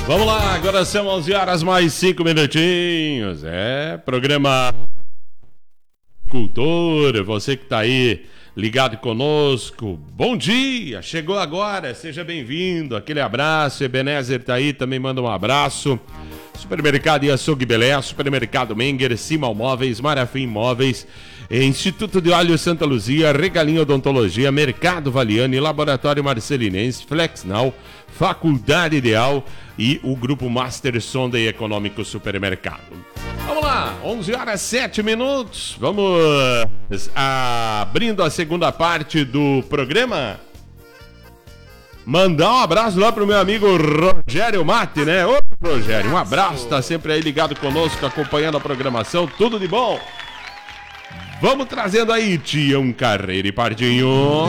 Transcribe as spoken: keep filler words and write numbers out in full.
Vamos lá, agora são onze horas mais cinco minutinhos. É, programa Cultura, você que tá aí ligado conosco, bom dia, chegou agora, seja bem-vindo, aquele abraço, Ebenezer tá aí, também manda um abraço. Supermercado e Açougue Belé, Supermercado Menger, Simal Móveis, Marafim Móveis, Instituto de Óleo Santa Luzia, Regalinho Odontologia, Mercado Valiani, Laboratório Marcelinense, Flexnal, Faculdade Ideal e o Grupo Master Sonda e Econômico Supermercado. Vamos lá, onze horas sete minutos, vamos abrindo a segunda parte do programa. Mandar um abraço lá pro meu amigo Rogério Mate, né? Ô, Rogério, um abraço, tá sempre aí ligado conosco, acompanhando a programação, tudo de bom. Vamos trazendo aí Tião Carreiro e Pardinho.